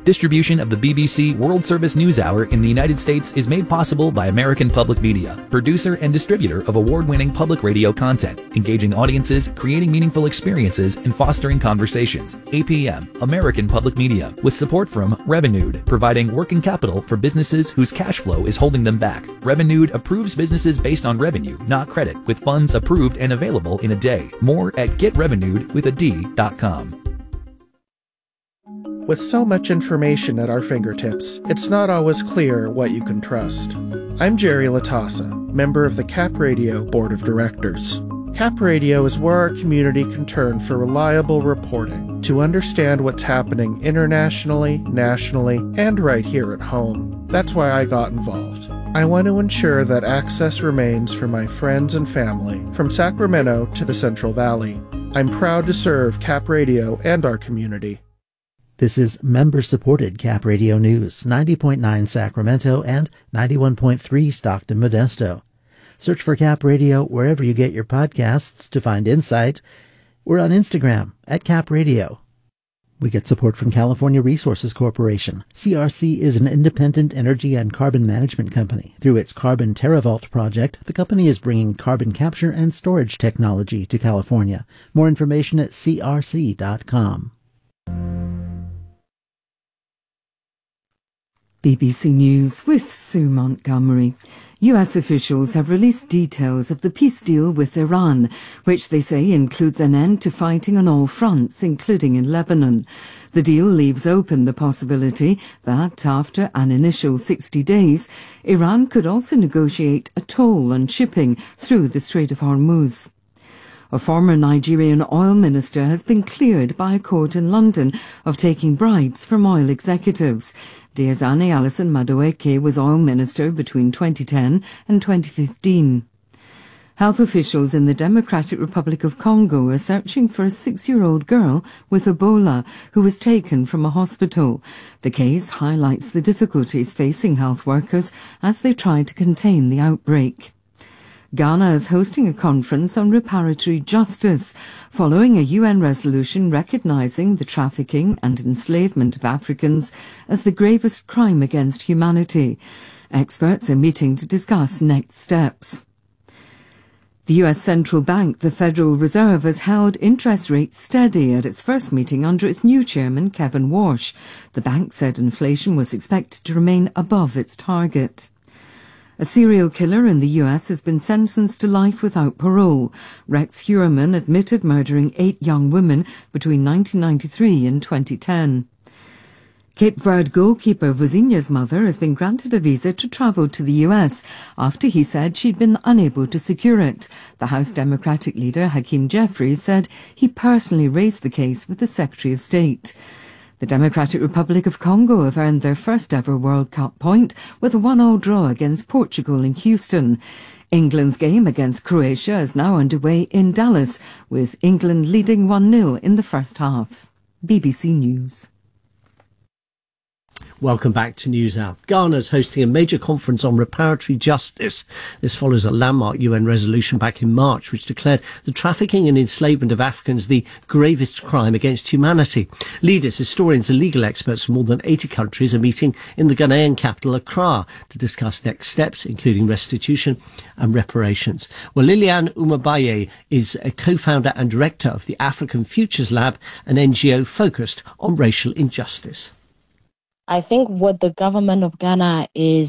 Distribution of the BBC World Service News Hour in the United States is made possible by American Public Media, producer and distributor of award-winning public radio content, engaging audiences, creating meaningful experiences, and fostering conversations. APM, American Public Media, with support from Revenued, providing working capital for businesses whose cash flow is holding them back. Revenued approves businesses based on revenue, not credit, with funds approved and available in a day. More at getrevenued.com. With so much information at our fingertips, it's not always clear what you can trust. I'm Jerry Latassa, member of the Cap Radio Board of Directors. Cap Radio is where our community can turn for reliable reporting to understand what's happening internationally, nationally, and right here at home. That's why I got involved. I want to ensure that access remains for my friends and family from Sacramento to the Central Valley. I'm proud to serve Cap Radio and our community. This is member-supported Cap Radio News, 90.9 Sacramento and 91.3 Stockton Modesto. Search for Cap Radio wherever you get your podcasts to find insight. We're on Instagram at Cap Radio. We get support from California Resources Corporation. CRC is an independent energy and carbon management company. Through its Carbon TerraVault project, the company is bringing carbon capture and storage technology to California. More information at crc.com. BBC News with Sue Montgomery. US officials have released details of the peace deal with Iran, which they say includes an end to fighting on all fronts, including in Lebanon. The deal leaves open the possibility that, after an initial 60 days, Iran could also negotiate a toll on shipping through the Strait of Hormuz. A former Nigerian oil minister has been cleared by a court in London of taking bribes from oil executives. Diezani Alison Madueke was oil minister between 2010 and 2015. Health officials in the Democratic Republic of Congo are searching for a 6-year-old girl with Ebola who was taken from a hospital. The case highlights the difficulties facing health workers as they try to contain the outbreak. Ghana is hosting a conference on reparatory justice, following a UN resolution recognizing the trafficking and enslavement of Africans as the gravest crime against humanity. Experts are meeting to discuss next steps. The US Central Bank, the Federal Reserve, has held interest rates steady at its first meeting under its new chairman, Kevin Warsh. The bank said inflation was expected to remain above its target. A serial killer in the US has been sentenced to life without parole. Rex Heuermann admitted murdering 8 young women between 1993 and 2010. Cape Verde goalkeeper Vozinha's mother has been granted a visa to travel to the US after he said she'd been unable to secure it. The House Democratic leader Hakeem Jeffries said he personally raised the case with the Secretary of State. The Democratic Republic of Congo have earned their first ever World Cup point with a 1-1 draw against Portugal in Houston. England's game against Croatia is now underway in Dallas, with England leading 1-0 in the first half. BBC News. Welcome back to News Hour. Ghana is hosting a major conference on reparatory justice. This follows a landmark UN resolution back in March, which declared the trafficking and enslavement of Africans the gravest crime against humanity. Leaders, historians and legal experts from more than 80 countries are meeting in the Ghanaian capital, Accra, to discuss next steps, including restitution and reparations. Well, Liliane Umabaye is a co-founder and director of the African Futures Lab, an NGO focused on racial injustice. I think what the government of Ghana is